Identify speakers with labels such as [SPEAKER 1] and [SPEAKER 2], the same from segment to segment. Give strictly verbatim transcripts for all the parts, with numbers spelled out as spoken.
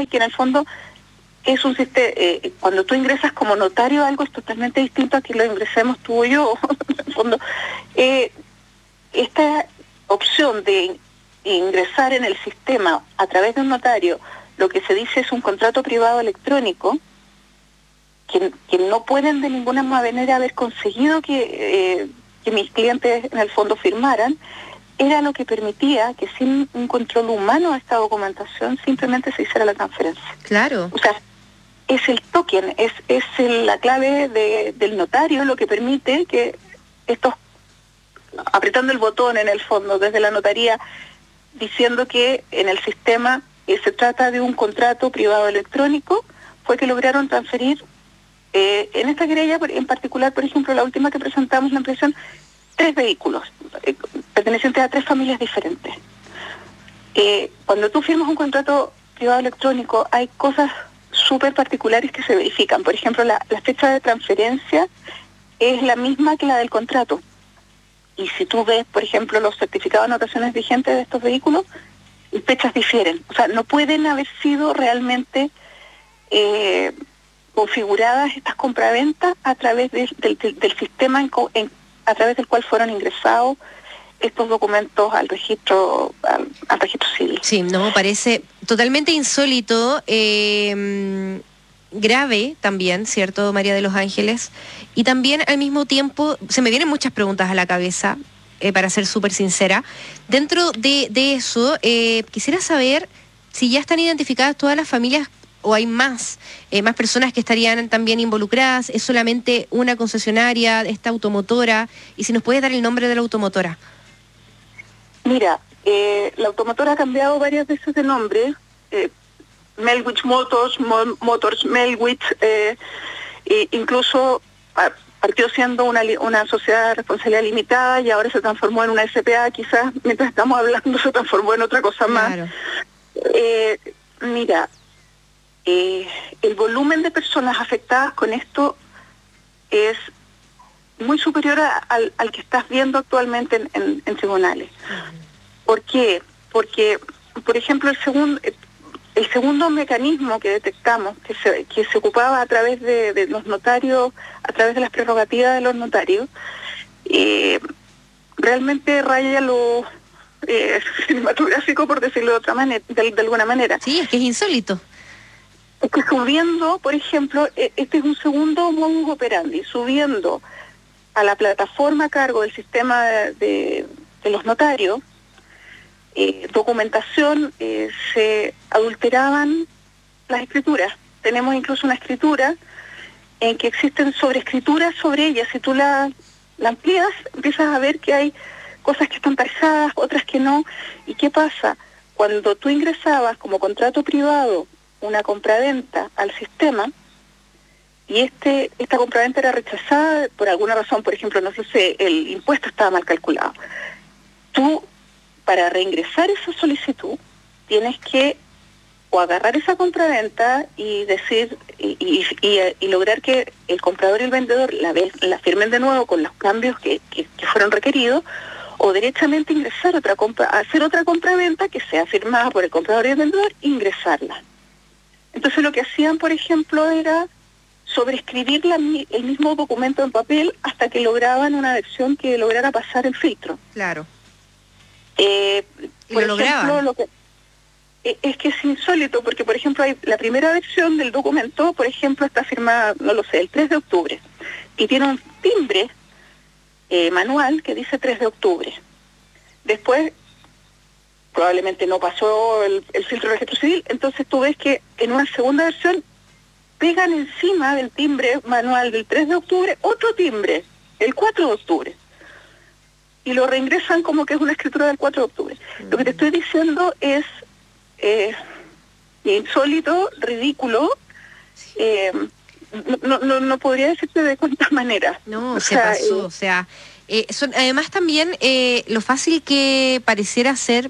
[SPEAKER 1] y que en el fondo es un sistema, eh, cuando tú ingresas como notario algo es totalmente distinto a que lo ingresemos tú o yo. En el fondo, eh, esta opción de ingresar en el sistema a través de un notario, lo que se dice es un contrato privado electrónico, que, que no pueden de ninguna manera haber conseguido que, eh, que mis clientes en el fondo firmaran, era lo que permitía que sin un control humano a esta documentación simplemente se hiciera la transferencia.
[SPEAKER 2] Claro.
[SPEAKER 1] O sea, es el token, es, es el, la clave de, del notario lo que permite que estos, apretando el botón en el fondo desde la notaría, diciendo que en el sistema eh, se trata de un contrato privado electrónico, fue que lograron transferir, eh, en esta querella en particular, por ejemplo, la última que presentamos en la impresión, tres vehículos, eh, pertenecientes a tres familias diferentes. Eh, cuando tú firmas un contrato privado electrónico, hay cosas súper particulares que se verifican. Por ejemplo, la, la fecha de transferencia es la misma que la del contrato. Y si tú ves, por ejemplo, los certificados de anotaciones vigentes de estos vehículos, fechas difieren. O sea, no pueden haber sido realmente eh, configuradas estas compraventas a través de, del, del, del sistema en, en, a través del cual fueron ingresados estos documentos al registro al, al registro civil.
[SPEAKER 2] Sí, no, parece totalmente insólito, eh, grave también, ¿cierto, María de los Ángeles? Y también al mismo tiempo se me vienen muchas preguntas a la cabeza, eh, para ser súper sincera. Dentro de, de eso, eh, quisiera saber si ya están identificadas todas las familias o hay más, eh, más personas que estarían también involucradas. ¿Es solamente una concesionaria, esta automotora? Y si nos puede dar el nombre de la automotora.
[SPEAKER 1] Mira, eh, la automotora ha cambiado varias veces de nombre, eh, Melwich Motors, Mo Motors Melwich, eh, e incluso a, partió siendo una, una sociedad de responsabilidad limitada y ahora se transformó en una S P A, quizás mientras estamos hablando se transformó en otra cosa más.
[SPEAKER 2] Claro.
[SPEAKER 1] Eh, mira, eh, el volumen de personas afectadas con esto es muy superior a, al, al que estás viendo actualmente en, en, en tribunales. Uh-huh. ¿Por qué? Porque, por ejemplo, el segundo el segundo mecanismo que detectamos, que se, que se ocupaba a través de, de los notarios, a través de las prerrogativas de los notarios, eh, realmente raya lo eh, cinematográfico, por decirlo de otra manera, de, de alguna manera.
[SPEAKER 2] Sí, es que es insólito.
[SPEAKER 1] Es que subiendo, por ejemplo, este es un segundo modus operandi, subiendo a la plataforma a cargo del sistema de, de los notarios, eh, documentación, eh, se adulteraban las escrituras. Tenemos incluso una escritura en que existen sobreescrituras sobre ella. Si tú la, la amplías, empiezas a ver que hay cosas que están parejadas, otras que no. ¿Y qué pasa? Cuando tú ingresabas como contrato privado una compraventa al sistema, y este esta compraventa era rechazada por alguna razón, por ejemplo, no sé, el impuesto estaba mal calculado. Tú, para reingresar esa solicitud, tienes que o agarrar esa compraventa y decir y, y, y, y lograr que el comprador y el vendedor la, la firmen de nuevo con los cambios que, que, que fueron requeridos, o derechamente ingresar otra compra, hacer otra compraventa que sea firmada por el comprador y el vendedor, ingresarla. Entonces lo que hacían, por ejemplo, era sobreescribir la, el mismo documento en papel hasta que lograban una versión que lograra pasar el filtro.
[SPEAKER 2] Claro.
[SPEAKER 1] Eh,
[SPEAKER 2] ¿Y
[SPEAKER 1] por
[SPEAKER 2] lo
[SPEAKER 1] ejemplo,
[SPEAKER 2] lograban?
[SPEAKER 1] lo que eh, es que es insólito, porque por ejemplo hay la primera versión del documento, por ejemplo, está firmada, no lo sé, el tres de octubre, y tiene un timbre eh, manual que dice tres de octubre. Después probablemente no pasó el, el filtro de registro civil, entonces tú ves que en una segunda versión pegan encima del timbre manual del tres de octubre otro timbre, el cuatro de octubre, y lo reingresan como que es una escritura del cuatro de octubre. Mm. Lo que te estoy diciendo es eh, insólito, ridículo, eh, no, no, no podría decirte de cuántas maneras.
[SPEAKER 2] No,
[SPEAKER 1] o
[SPEAKER 2] se
[SPEAKER 1] sea,
[SPEAKER 2] pasó,
[SPEAKER 1] eh,
[SPEAKER 2] o sea, eh, son, además también eh, lo fácil que pareciera ser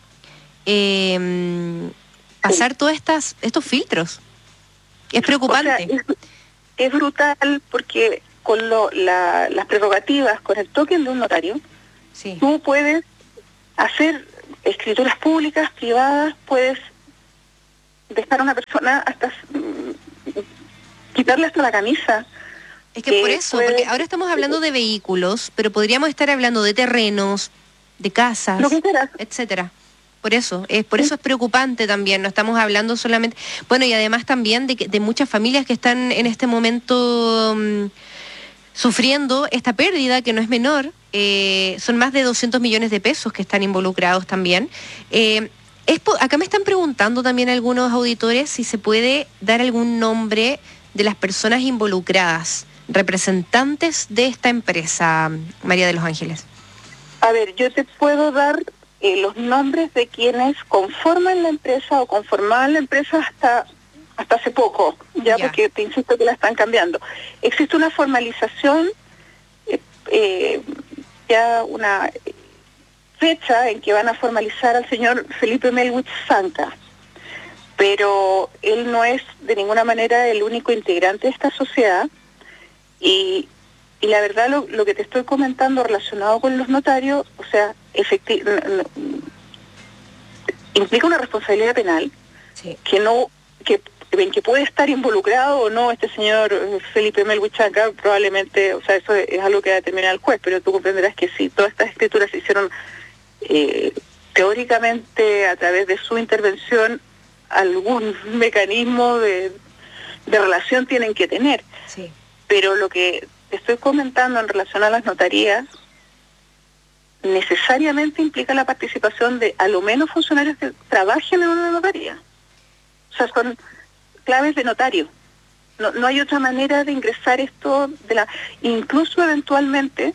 [SPEAKER 2] eh, pasar sí. todos estas, estos filtros. Es preocupante.
[SPEAKER 1] O sea, es, es brutal porque con lo, la, las prerrogativas, con el token de un notario, sí. tú puedes hacer escrituras públicas, privadas, puedes dejar a una persona hasta mm, quitarle hasta la camisa.
[SPEAKER 2] Es que, que por eso, puede... porque ahora estamos hablando de vehículos, pero podríamos estar hablando de terrenos, de casas, etcétera. Por eso, es por eso es preocupante también, no estamos hablando solamente, bueno, y además también de, de muchas familias que están en este momento um, sufriendo esta pérdida que no es menor, eh, son más de doscientos millones de pesos que están involucrados también. Eh, es, acá me están preguntando también algunos auditores si se puede dar algún nombre de las personas involucradas, representantes de esta empresa, María de los Ángeles.
[SPEAKER 1] A ver, yo te puedo dar eh, los nombres de quienes conforman la empresa o conformaban la empresa hasta hasta hace poco, ya, ya. Porque te insisto que la están cambiando. Existe una formalización, eh, eh, ya una fecha en que van a formalizar al señor Felipe Melwitz Zanca, pero él no es de ninguna manera el único integrante de esta sociedad, y Y la verdad, lo, lo que te estoy comentando relacionado con los notarios, o sea, efecti- implica una responsabilidad penal, sí. que no, que en que puede estar involucrado o no este señor Felipe Melwitz Zanca, probablemente, o sea, eso es, es algo que va a determinar el juez, pero tú comprenderás que si todas estas escrituras se hicieron eh, teóricamente a través de su intervención, algún mecanismo de, de relación tienen que tener.
[SPEAKER 2] Sí.
[SPEAKER 1] Pero lo que te estoy comentando en relación a las notarías necesariamente implica la participación de a lo menos funcionarios que trabajen en una notaría. O sea, son claves de notario. No, no hay otra manera de ingresar esto, de la incluso eventualmente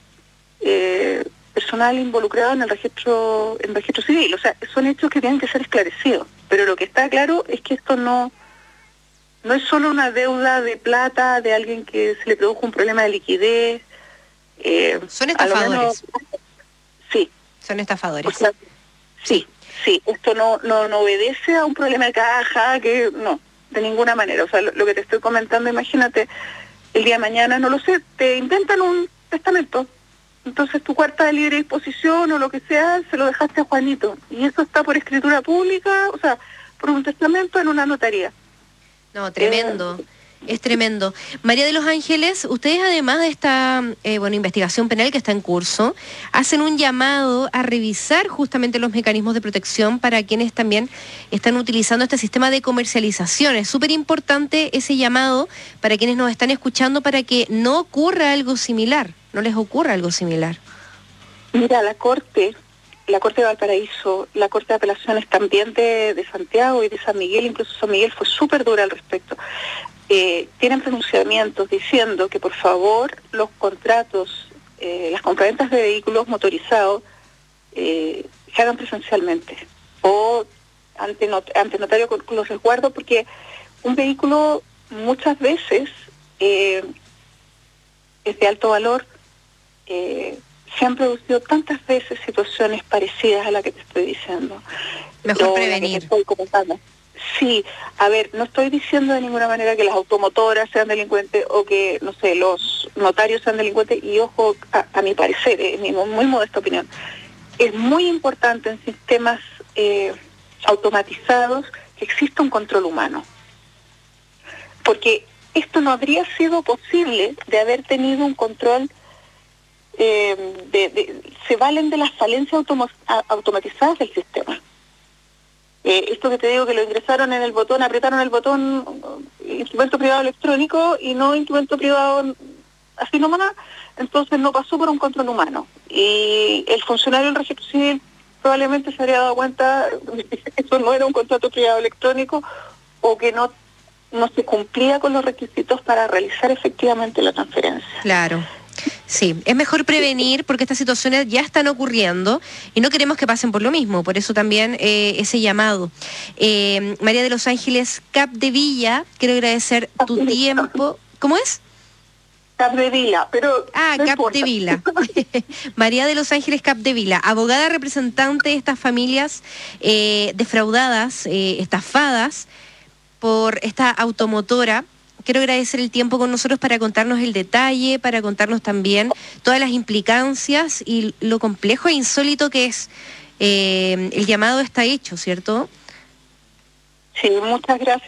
[SPEAKER 1] eh, personal involucrado en el registro, en el registro civil. O sea, son hechos que tienen que ser esclarecidos. Pero lo que está claro es que esto no... No es solo una deuda de plata de alguien que se le produjo un problema de liquidez.
[SPEAKER 2] Eh, Son estafadores. Menos,
[SPEAKER 1] sí.
[SPEAKER 2] Son estafadores.
[SPEAKER 1] O sea, sí, sí. Esto no, no, no obedece a un problema de caja, que no, de ninguna manera. O sea, lo, lo que te estoy comentando, imagínate, el día de mañana, no lo sé, te inventan un testamento. Entonces tu carta de libre disposición o lo que sea, se lo dejaste a Juanito. Y eso está por escritura pública, o sea, por un testamento en una notaría.
[SPEAKER 2] No, tremendo, es tremendo. María de los Ángeles, ustedes además de esta eh, bueno, investigación penal que está en curso, hacen un llamado a revisar justamente los mecanismos de protección para quienes también están utilizando este sistema de comercialización. Es súper importante ese llamado para quienes nos están escuchando para que no ocurra algo similar, no les ocurra algo similar.
[SPEAKER 1] Mira, la Corte... la Corte de Valparaíso, la Corte de Apelaciones también de, de Santiago y de San Miguel, incluso San Miguel fue súper dura al respecto. Eh, tienen pronunciamientos diciendo que por favor los contratos, eh, las compraventas de vehículos motorizados eh, se hagan presencialmente o ante, not ante notario con, con los resguardos, porque un vehículo muchas veces eh, es de alto valor. eh, Se han producido tantas veces situaciones parecidas a la que te estoy diciendo.
[SPEAKER 2] Mejor prevenir.
[SPEAKER 1] Estoy comentando. Sí, a ver, no estoy diciendo de ninguna manera que las automotoras sean delincuentes o que, no sé, los notarios sean delincuentes, y ojo, a, a mi parecer, en mi muy modesta opinión, es muy importante en sistemas eh, automatizados que exista un control humano. Porque esto no habría sido posible de haber tenido un control. Eh, de, de, se valen de las falencias automa automatizadas del sistema. Eh, esto que te digo, que lo ingresaron en el botón, apretaron el botón, instrumento privado electrónico y no instrumento privado así nomás, entonces no pasó por un control humano. Y el funcionario del registro civil probablemente se habría dado cuenta que eso no era un contrato privado electrónico o que no, no se cumplía con los requisitos para realizar efectivamente la transferencia.
[SPEAKER 2] Claro. Sí, es mejor prevenir porque estas situaciones ya están ocurriendo y no queremos que pasen por lo mismo, por eso también eh, ese llamado. Eh, María de los Ángeles Capdevila, quiero agradecer tu tiempo. ¿Cómo es?
[SPEAKER 1] Capdevila, pero...
[SPEAKER 2] Ah, no Capdevila. María de los Ángeles Capdevila, abogada representante de estas familias eh, defraudadas, eh, estafadas por esta automotora. Quiero agradecer el tiempo con nosotros para contarnos el detalle, para contarnos también todas las implicancias y lo complejo e insólito que es. Eh, el llamado está hecho, ¿cierto?
[SPEAKER 1] Sí, muchas gracias.